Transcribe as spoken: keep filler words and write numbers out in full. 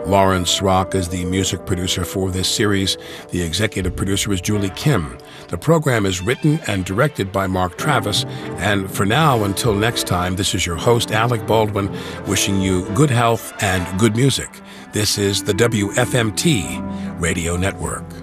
Lawrence Rock is the music producer for this series. The executive producer is Julie Kim. The program is written and directed by Mark Travis. And for now, until next time, this is your host, Alec Baldwin, wishing you good health and good music. This is the W F M T Radio Network.